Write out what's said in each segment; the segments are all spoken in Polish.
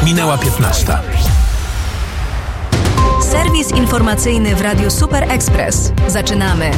Minęła 15. Serwis informacyjny w Radiu Super Express. Zaczynamy.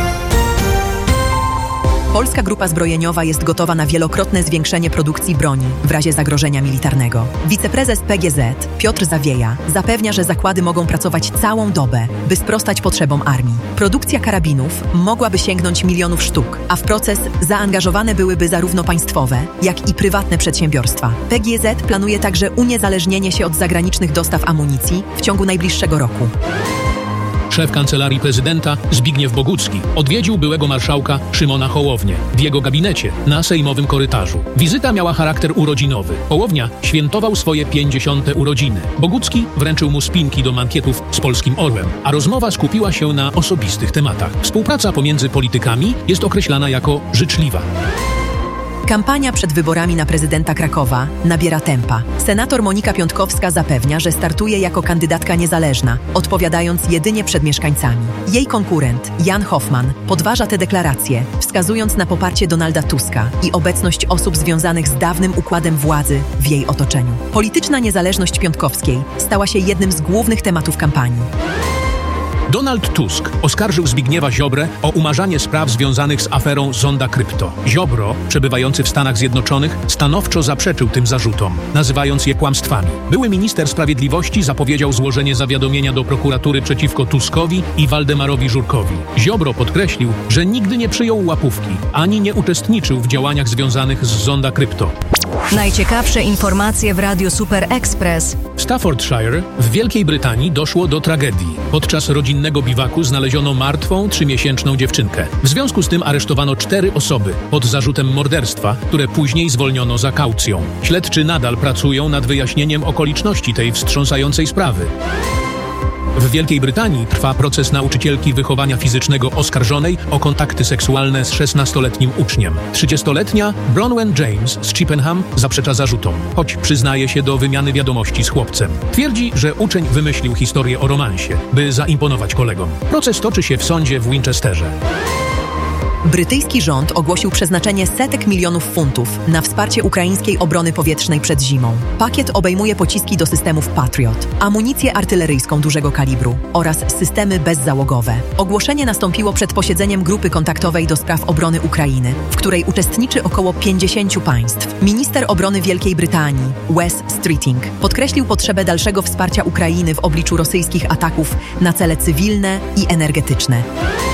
Polska Grupa Zbrojeniowa jest gotowa na wielokrotne zwiększenie produkcji broni w razie zagrożenia militarnego. Wiceprezes PGZ Piotr Zawieja zapewnia, że zakłady mogą pracować całą dobę, by sprostać potrzebom armii. Produkcja karabinów mogłaby sięgnąć milionów sztuk, a w proces zaangażowane byłyby zarówno państwowe, jak i prywatne przedsiębiorstwa. PGZ planuje także uniezależnienie się od zagranicznych dostaw amunicji w ciągu najbliższego roku. Szef Kancelarii Prezydenta Zbigniew Bogucki odwiedził byłego marszałka Szymona Hołownię w jego gabinecie na sejmowym korytarzu. Wizyta miała charakter urodzinowy. Hołownia świętował swoje 50. urodziny. Bogucki wręczył mu spinki do mankietów z Polskim Orłem, a rozmowa skupiła się na osobistych tematach. Współpraca pomiędzy politykami jest określana jako życzliwa. Kampania przed wyborami na prezydenta Krakowa nabiera tempa. Senator Monika Piątkowska zapewnia, że startuje jako kandydatka niezależna, odpowiadając jedynie przed mieszkańcami. Jej konkurent, Jan Hoffman, podważa te deklaracje, wskazując na poparcie Donalda Tuska i obecność osób związanych z dawnym układem władzy w jej otoczeniu. Polityczna niezależność Piątkowskiej stała się jednym z głównych tematów kampanii. Donald Tusk oskarżył Zbigniewa Ziobrę o umarzanie spraw związanych z aferą Zonda Krypto. Ziobro, przebywający w Stanach Zjednoczonych, stanowczo zaprzeczył tym zarzutom, nazywając je kłamstwami. Były minister sprawiedliwości zapowiedział złożenie zawiadomienia do prokuratury przeciwko Tuskowi i Waldemarowi Żurkowi. Ziobro podkreślił, że nigdy nie przyjął łapówki, ani nie uczestniczył w działaniach związanych z Zonda Krypto. Najciekawsze informacje w Radiu Super Express. W Staffordshire w Wielkiej Brytanii doszło do tragedii. Podczas rodzinnego biwaku znaleziono martwą 3-miesięczną dziewczynkę. W związku z tym aresztowano 4 osoby pod zarzutem morderstwa, które później zwolniono za kaucją. Śledczy nadal pracują nad wyjaśnieniem okoliczności tej wstrząsającej sprawy. W Wielkiej Brytanii trwa proces nauczycielki wychowania fizycznego oskarżonej o kontakty seksualne z 16-letnim uczniem. 30-letnia Bronwen James z Chippenham zaprzecza zarzutom, choć przyznaje się do wymiany wiadomości z chłopcem. Twierdzi, że uczeń wymyślił historię o romansie, by zaimponować kolegom. Proces toczy się w sądzie w Winchesterze. Brytyjski rząd ogłosił przeznaczenie setek milionów funtów na wsparcie ukraińskiej obrony powietrznej przed zimą. Pakiet obejmuje pociski do systemów Patriot, amunicję artyleryjską dużego kalibru oraz systemy bezzałogowe. Ogłoszenie nastąpiło przed posiedzeniem grupy kontaktowej do spraw obrony Ukrainy, w której uczestniczy około 50 państw. Minister obrony Wielkiej Brytanii, Wes Streeting, podkreślił potrzebę dalszego wsparcia Ukrainy w obliczu rosyjskich ataków na cele cywilne i energetyczne.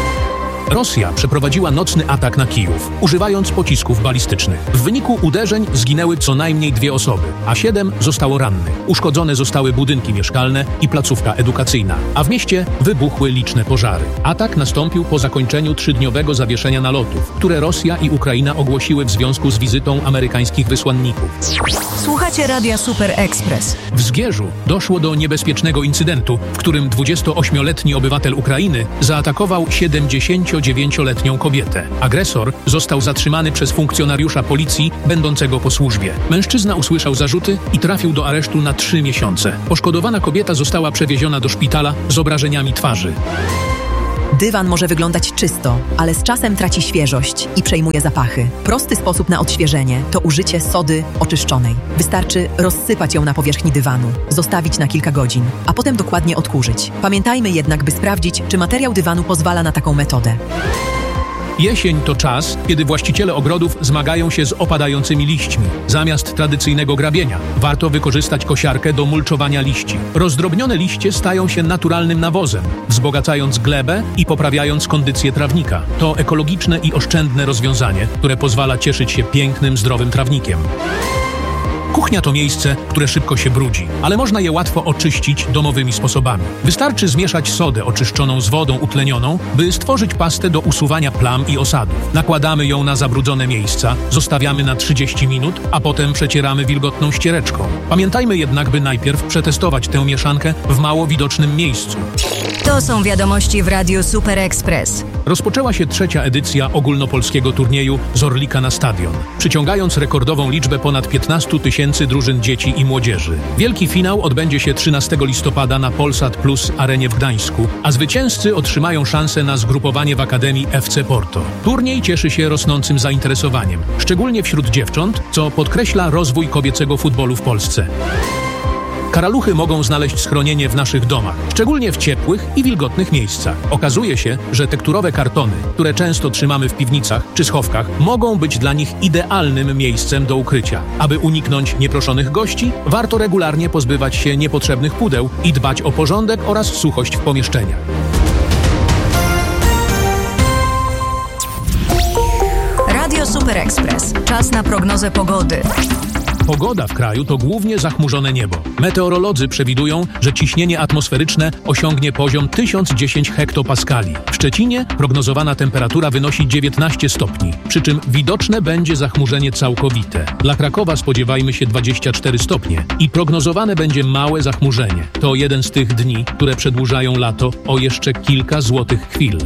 Rosja przeprowadziła nocny atak na Kijów, używając pocisków balistycznych. W wyniku uderzeń zginęły co najmniej 2 osoby, a 7 zostało rannych. Uszkodzone zostały budynki mieszkalne i placówka edukacyjna, a w mieście wybuchły liczne pożary. Atak nastąpił po zakończeniu 3-dniowego zawieszenia nalotów, które Rosja i Ukraina ogłosiły w związku z wizytą amerykańskich wysłanników. Słuchacie Radia Super Express. W Zgierzu doszło do niebezpiecznego incydentu, w którym 28-letni obywatel Ukrainy zaatakował 79-letnią kobietę. Agresor został zatrzymany przez funkcjonariusza policji będącego po służbie. Mężczyzna usłyszał zarzuty i trafił do aresztu na 3 miesiące. Poszkodowana kobieta została przewieziona do szpitala z obrażeniami twarzy. Dywan może wyglądać czysto, ale z czasem traci świeżość i przejmuje zapachy. Prosty sposób na odświeżenie to użycie sody oczyszczonej. Wystarczy rozsypać ją na powierzchni dywanu, zostawić na kilka godzin, a potem dokładnie odkurzyć. Pamiętajmy jednak, by sprawdzić, czy materiał dywanu pozwala na taką metodę. Jesień to czas, kiedy właściciele ogrodów zmagają się z opadającymi liśćmi. Zamiast tradycyjnego grabienia, warto wykorzystać kosiarkę do mulczowania liści. Rozdrobnione liście stają się naturalnym nawozem, wzbogacając glebę i poprawiając kondycję trawnika. To ekologiczne i oszczędne rozwiązanie, które pozwala cieszyć się pięknym, zdrowym trawnikiem. Kuchnia to miejsce, które szybko się brudzi, ale można je łatwo oczyścić domowymi sposobami. Wystarczy zmieszać sodę oczyszczoną z wodą utlenioną, by stworzyć pastę do usuwania plam i osadów. Nakładamy ją na zabrudzone miejsca, zostawiamy na 30 minut, a potem przecieramy wilgotną ściereczką. Pamiętajmy jednak, by najpierw przetestować tę mieszankę w mało widocznym miejscu. To są wiadomości w Radiu Super Express. Rozpoczęła się 3. edycja ogólnopolskiego turnieju z Orlika na stadion, przyciągając rekordową liczbę ponad 15 000 drużyn dzieci i młodzieży. Wielki finał odbędzie się 13 listopada na Polsat Plus Arenie w Gdańsku, a zwycięzcy otrzymają szansę na zgrupowanie w Akademii FC Porto. Turniej cieszy się rosnącym zainteresowaniem, szczególnie wśród dziewcząt, co podkreśla rozwój kobiecego futbolu w Polsce. Karaluchy mogą znaleźć schronienie w naszych domach, szczególnie w ciepłych i wilgotnych miejscach. Okazuje się, że tekturowe kartony, które często trzymamy w piwnicach czy schowkach, mogą być dla nich idealnym miejscem do ukrycia. Aby uniknąć nieproszonych gości, warto regularnie pozbywać się niepotrzebnych pudeł i dbać o porządek oraz suchość w pomieszczeniach. Radio Super Express. Czas na prognozę pogody. Pogoda w kraju to głównie zachmurzone niebo. Meteorolodzy przewidują, że ciśnienie atmosferyczne osiągnie poziom 1010 hektopaskali. W Szczecinie prognozowana temperatura wynosi 19 stopni, przy czym widoczne będzie zachmurzenie całkowite. Dla Krakowa spodziewajmy się 24 stopnie i prognozowane będzie małe zachmurzenie. To jeden z tych dni, które przedłużają lato o jeszcze kilka złotych chwil.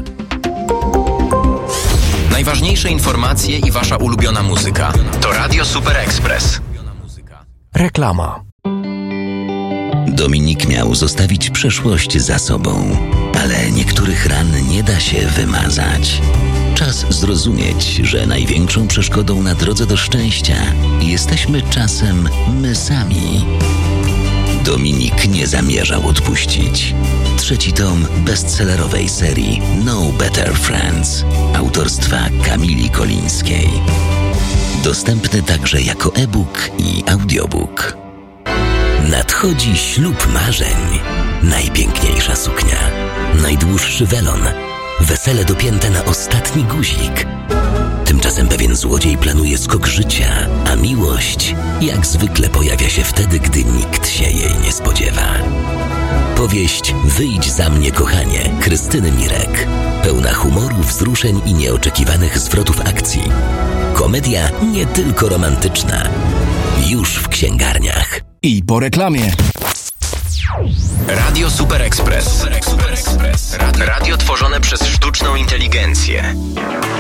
Najważniejsze informacje i wasza ulubiona muzyka. To Radio Super Express. Reklama. Dominik miał zostawić przeszłość za sobą, ale niektórych ran nie da się wymazać. Czas zrozumieć, że największą przeszkodą na drodze do szczęścia jesteśmy czasem my sami. Dominik nie zamierzał odpuścić. 3. tom bestsellerowej serii No Better Friends autorstwa Kamili Kolińskiej. Dostępny także jako e-book i audiobook. Nadchodzi ślub marzeń. Najpiękniejsza suknia, najdłuższy welon, wesele dopięte na ostatni guzik. Tymczasem pewien złodziej planuje skok życia, a miłość jak zwykle pojawia się wtedy, gdy nikt się jej nie spodziewa. Powieść Wyjdź za mnie, kochanie, Krystyny Mirek. Pełna humoru, wzruszeń i nieoczekiwanych zwrotów akcji. Komedia nie tylko romantyczna. Już w księgarniach. I po reklamie. Radio Super Express. Radio tworzone przez sztuczną inteligencję.